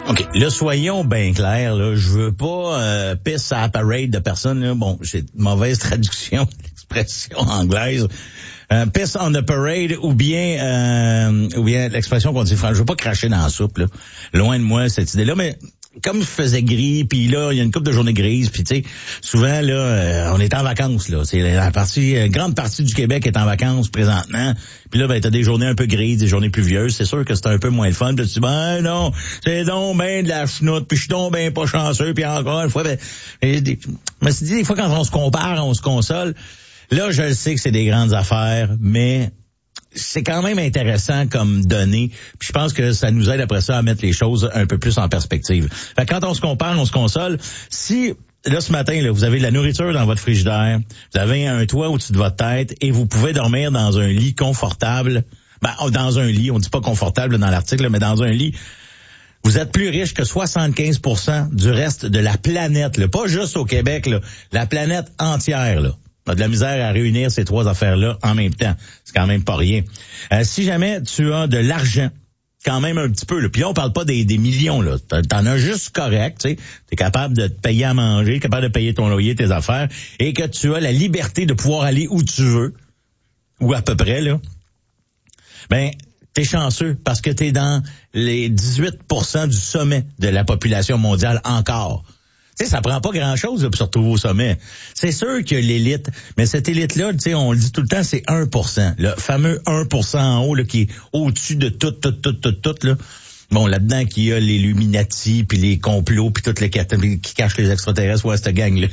OK, là, soyons bien clairs, là. Je veux pas piss à la parade de personne, là. Bon, j'ai une mauvaise traduction de l'expression anglaise. Piss on the parade ou bien l'expression qu'on dit, je veux pas cracher dans la soupe, là. Loin de moi, cette idée-là, mais comme il faisait gris, puis là, il y a une couple de journées grises, puis tu sais, souvent, là, on est en vacances, là. C'est grande partie du Québec est en vacances présentement. Puis là, ben, t'as des journées un peu grises, des journées pluvieuses. C'est sûr que c'est un peu moins le fun. Puis tu dis, ben non, c'est donc ben de la chenoute, puis je suis donc ben pas chanceux, puis encore une fois, ben, je me suis dit, des fois, quand on se compare, on se console. Là, je le sais que c'est des grandes affaires, mais c'est quand même intéressant comme donnée. Puis je pense que ça nous aide après ça à mettre les choses un peu plus en perspective. Fait que quand on se compare, on se console. Si, là, ce matin, là, vous avez de la nourriture dans votre frigidaire, vous avez un toit au-dessus de votre tête et vous pouvez dormir dans un lit confortable, dans un lit, on dit pas confortable dans l'article, mais dans un lit, vous êtes plus riche que 75% du reste de la planète, là. Pas juste au Québec, là, la planète entière, là. On a de la misère à réunir ces trois affaires-là en même temps. C'est quand même pas rien. Si jamais tu as de l'argent, quand même un petit peu, là. Puis là, on parle pas des millions, là. T'en as juste correct, tu sais. T'es capable de te payer à manger, capable de payer ton loyer, tes affaires, et que tu as la liberté de pouvoir aller où tu veux, ou à peu près, là. Ben, t'es chanceux parce que t'es dans les 18% du sommet de la population mondiale encore. Tu sais, ça prend pas grand-chose là, pour se retrouver au sommet. C'est sûr qu'il y a l'élite, mais cette élite-là, tu sais, on le dit tout le temps, c'est 1%. Le fameux 1% en haut là, qui est au-dessus de tout, là. Bon, là-dedans, qu'il y a les Illuminati, puis les complots, puis toutes les qui cachent les extraterrestres, ouais, cette gang-là.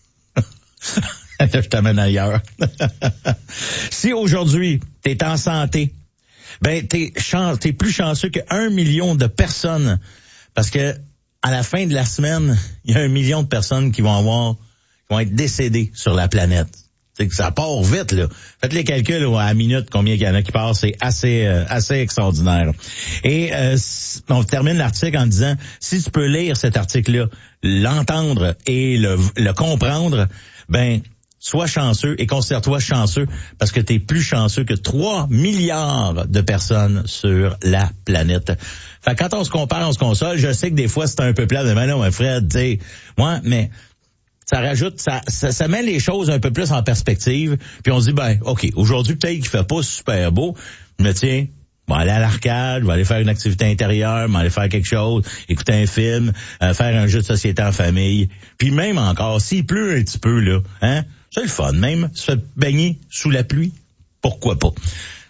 Je t'amène ailleurs. Si aujourd'hui, t'es en santé, ben t'es plus chanceux que 1 million de personnes, parce que à la fin de la semaine, il y a 1 million de personnes qui vont être décédées sur la planète. C'est que ça part vite, là. Faites les calculs là, à la minute, combien il y en a qui passent, c'est assez extraordinaire. Et on termine l'article en disant, si tu peux lire cet article-là, l'entendre et le comprendre, ben sois chanceux et considère-toi chanceux parce que t'es plus chanceux que 3 milliards de personnes sur la planète. Fait que quand on se compare, on se console. Je sais que des fois, c'est un peu plat de mais non, Fred, tu sais, moi, mais ça rajoute, ça met les choses un peu plus en perspective. Puis on se dit, ben, OK, aujourd'hui, peut-être qu'il fait pas super beau, mais tiens, je vais aller à l'arcade, je vais aller faire une activité intérieure, je vais aller faire quelque chose, écouter un film, faire un jeu de société en famille. Puis même encore, s'il pleut un petit peu, là, hein, c'est le fun. Même se baigner sous la pluie, pourquoi pas.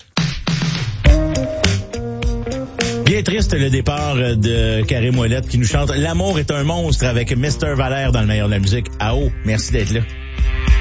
Bien triste le départ de Karim Ouellet qui nous chante « L'amour est un monstre » avec Mr. Valère dans le meilleur de la musique. Ah oh, merci d'être là.